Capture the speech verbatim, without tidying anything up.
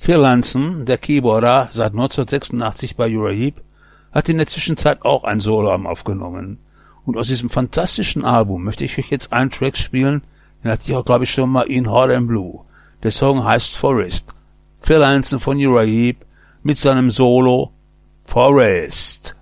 Phil Anson, der Keyboarder, seit neunzehnhundertsechsundachtzig bei Uriah Heep, hat in der Zwischenzeit auch ein Soloalbum aufgenommen. Und aus diesem fantastischen Album möchte ich euch jetzt einen Track spielen, den hatte ich auch, glaube ich, schon mal in Hot and Blue. Der Song heißt Forest. Phil Anson von Uriah Heep mit seinem Solo Forest.